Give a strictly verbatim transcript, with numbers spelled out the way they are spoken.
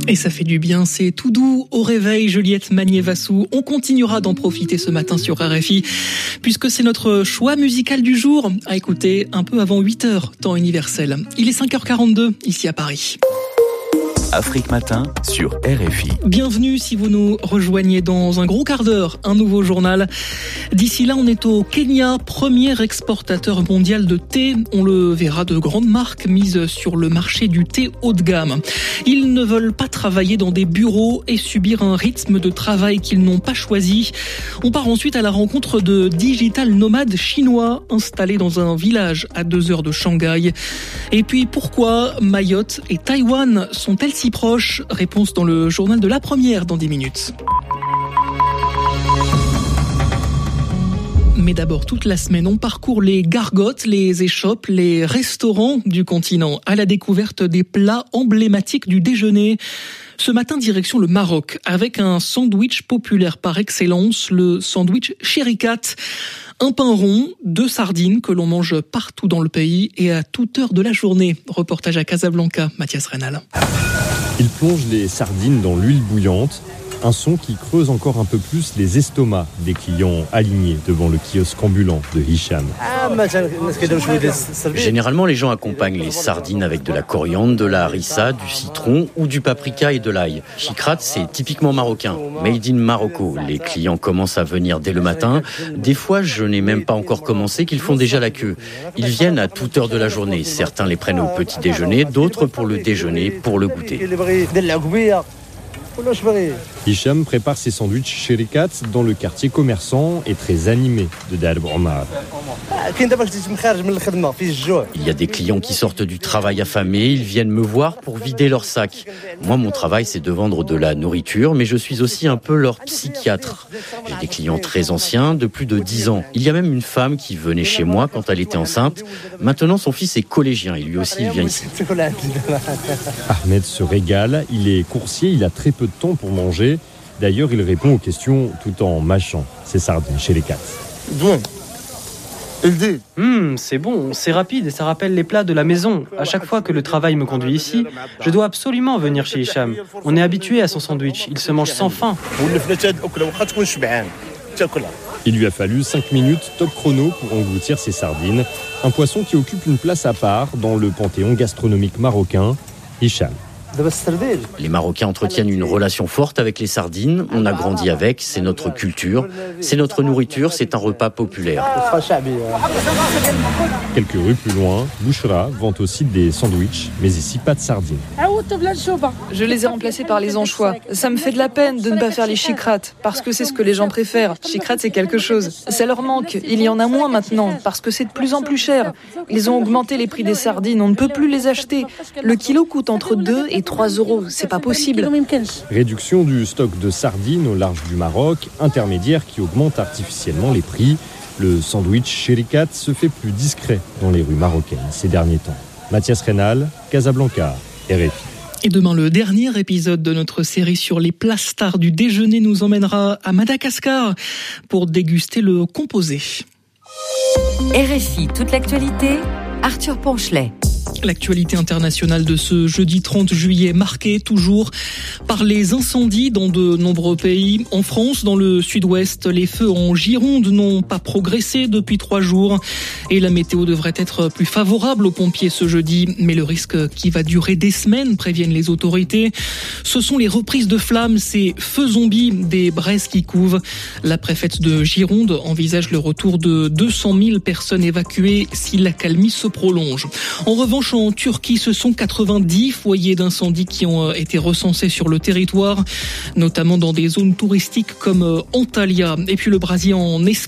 Et ça fait du bien, c'est tout doux au réveil, Juliette Magnier-Vassou. On continuera d'en profiter ce matin sur R F I, puisque c'est notre choix musical du jour à écouter un peu avant huit heures, temps universel. Il est cinq heures quarante-deux, ici à Paris. Afrique Matin sur R F I. Bienvenue si vous nous rejoignez dans un gros quart d'heure, un nouveau journal. D'ici là, on est au Kenya, premier exportateur mondial de thé. On le verra, de grandes marques mises sur le marché du thé haut de gamme. Ils ne veulent pas travailler dans des bureaux et subir un rythme de travail qu'ils n'ont pas choisi. On part ensuite à la rencontre de digital nomades chinois installés dans un village à deux heures de Shanghai. Et puis pourquoi Mayotte et Taïwan sont-elles si proches? Réponse dans le journal de la première dans dix minutes. Mais d'abord, toute la semaine, on parcourt les gargotes, les échoppes, les restaurants du continent à la découverte des plats emblématiques du déjeuner. Ce matin, direction le Maroc, avec un sandwich populaire par excellence, le sandwich Chérikat. Un pain rond, deux sardines que l'on mange partout dans le pays et à toute heure de la journée. Reportage à Casablanca, Mathias Reynal. Il plonge les sardines dans l'huile bouillante, un son qui creuse encore un peu plus les estomacs des clients alignés devant le kiosque ambulant de Hicham. Généralement, les gens accompagnent les sardines avec de la coriandre, de la harissa, du citron ou du paprika et de l'ail. Chikrat, c'est typiquement marocain, made in Morocco. Les clients commencent à venir dès le matin. Des fois, je n'ai même pas encore commencé qu'ils font déjà la queue. Ils viennent à toute heure de la journée. Certains les prennent au petit déjeuner, d'autres pour le déjeuner, pour le goûter. Hicham prépare ses sandwichs Chérikat dans le quartier commerçant et très animé de Darb Omar. Il y a des clients qui sortent du travail affamés, ils viennent me voir pour vider leur sac. Moi, mon travail, c'est de vendre de la nourriture, mais je suis aussi un peu leur psychiatre. J'ai des clients très anciens, de plus de dix ans. Il y a même une femme qui venait chez moi quand elle était enceinte. Maintenant, son fils est collégien et lui aussi, il vient ici. Ahmed se régale, il est coursier, il a très peu de temps pour manger. D'ailleurs, il répond aux questions tout en mâchant ses sardines Chérikat. Hum, c'est bon, c'est rapide et ça rappelle les plats de la maison. À chaque fois que le travail me conduit ici, je dois absolument venir chez Hicham. On est habitué à son sandwich, il se mange sans faim. Il lui a fallu cinq minutes top chrono pour engloutir ses sardines, un poisson qui occupe une place à part dans le panthéon gastronomique marocain. Hicham. Les Marocains entretiennent une relation forte avec les sardines. On a grandi avec, c'est notre culture, c'est notre nourriture, c'est un repas populaire. Quelques rues plus loin, Bouchra vend aussi des sandwichs, mais ici pas de sardines. Je les ai remplacés par les anchois. Ça me fait de la peine de ne pas faire les chikrats, parce que c'est ce que les gens préfèrent. Chikrat, c'est quelque chose. Ça leur manque. Il y en a moins maintenant, parce que c'est de plus en plus cher. Ils ont augmenté les prix des sardines, on ne peut plus les acheter. Le kilo coûte entre deux et trois euros, c'est pas possible. Réduction du stock de sardines au large du Maroc, intermédiaire qui augmente artificiellement les prix. Le sandwich Chérikat se fait plus discret dans les rues marocaines ces derniers temps. Mathias Reynal, Casablanca, R F I. Et demain, le dernier épisode de notre série sur les plats stars du déjeuner nous emmènera à Madagascar pour déguster le composé. R F I, toute l'actualité, Arthur Ponchelet. L'actualité internationale de ce jeudi trente juillet marquée toujours par les incendies dans de nombreux pays. En France, dans le sud-ouest, les feux en Gironde n'ont pas progressé depuis trois jours et la météo devrait être plus favorable aux pompiers ce jeudi. Mais le risque qui va durer des semaines, préviennent les autorités, ce sont les reprises de flammes, ces feux zombies, des braises qui couvent. La préfète de Gironde envisage le retour de deux cent mille personnes évacuées si l'accalmie se prolonge. En revanche, en Turquie, ce sont quatre-vingt-dix foyers d'incendie qui ont été recensés sur le territoire, notamment dans des zones touristiques comme Antalya. Et puis le Brésil en Espagne.